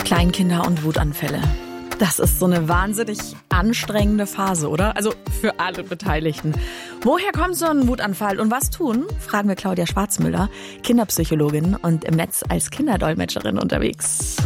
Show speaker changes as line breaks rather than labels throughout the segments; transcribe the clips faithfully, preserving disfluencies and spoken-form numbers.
Kleinkinder und Wutanfälle. Das ist so eine wahnsinnig anstrengende Phase, oder? Also für alle Beteiligten. Woher kommt so ein Wutanfall und was tun? Fragen wir Claudia Schwarzmüller, Kinderpsychologin und im Netz als Kinderdolmetscherin unterwegs.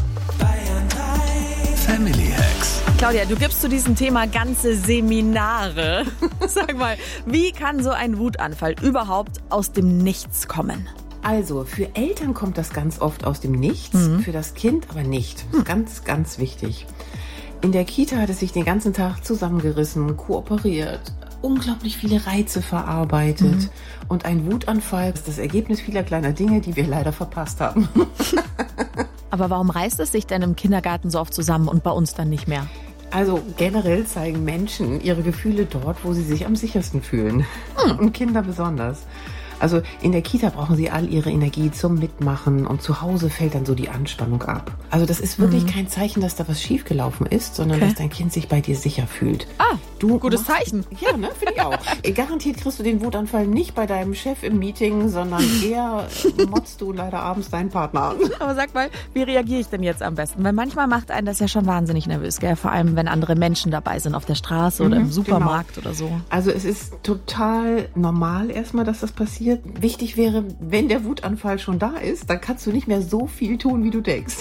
Family Hacks.
Claudia, du gibst zu diesem Thema ganze Seminare. Sag mal, wie kann so ein Wutanfall überhaupt aus dem Nichts kommen?
Also, für Eltern kommt das ganz oft aus dem Nichts, mhm. für das Kind aber nicht. Das ist ganz, ganz wichtig. In der Kita hat es sich den ganzen Tag zusammengerissen, kooperiert, unglaublich viele Reize verarbeitet. Mhm. Und ein Wutanfall ist das Ergebnis vieler kleiner Dinge, die wir leider verpasst haben.
Aber warum reißt es sich denn im Kindergarten so oft zusammen und bei uns dann nicht mehr?
Also generell zeigen Menschen ihre Gefühle dort, wo sie sich am sichersten fühlen. Mhm. Und Kinder besonders. Also in der Kita brauchen sie all ihre Energie zum Mitmachen und zu Hause fällt dann so die Anspannung ab. Also das ist wirklich mhm. kein Zeichen, dass da was schiefgelaufen ist, sondern okay. dass dein Kind sich bei dir sicher fühlt.
Ah,
du
gutes
machst,
Zeichen.
Ja, ne, finde ich auch. Garantiert kriegst du den Wutanfall nicht bei deinem Chef im Meeting, sondern eher motzt du leider abends deinen Partner an.
Aber sag mal, wie reagiere ich denn jetzt am besten? Weil manchmal macht einen das ja schon wahnsinnig nervös, gell? Vor allem, wenn andere Menschen dabei sind auf der Straße mhm, oder im Supermarkt genau. oder so.
Also es ist total normal erstmal, dass das passiert. Wichtig wäre, wenn der Wutanfall schon da ist, dann kannst du nicht mehr so viel tun, wie du denkst.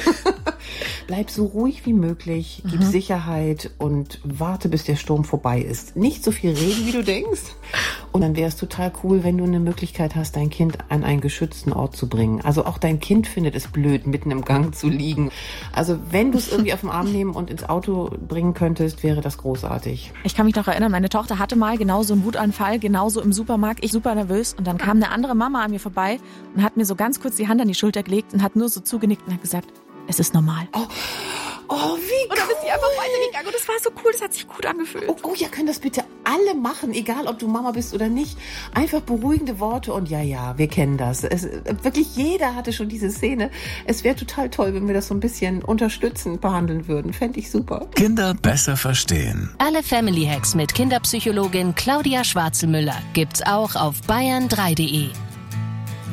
Bleib so ruhig wie möglich, gib mhm. Sicherheit und warte, bis der Sturm vorbei ist. Nicht so viel reden, wie du denkst. Und dann wäre es total cool, wenn du eine Möglichkeit hast, dein Kind an einen geschützten Ort zu bringen. Also auch dein Kind findet es blöd, mitten im Gang zu liegen. Also wenn du es irgendwie auf den Arm nehmen und ins Auto bringen könntest, wäre das großartig.
Ich kann mich noch erinnern, meine Tochter hatte mal genauso einen Wutanfall, genauso im Supermarkt. Ich super nervös und dann kam eine andere Mama an mir vorbei und hat mir so ganz kurz die Hand an die Schulter gelegt und hat nur so zugenickt und hat gesagt, es ist normal.
Oh, oh wie cool.
Und dann ist sie einfach weitergegangen und das war so cool, das hat sich gut angefühlt.
Oh, oh ja, können das bitte alle machen, egal ob du Mama bist oder nicht. Einfach beruhigende Worte und ja, ja, wir kennen das. Es, wirklich jeder hatte schon diese Szene. Es wäre total toll, wenn wir das so ein bisschen unterstützend behandeln würden. Fände ich super.
Kinder besser verstehen.
Alle Family Hacks mit Kinderpsychologin Claudia Schwarzmüller gibt's auch auf bayern drei punkt de.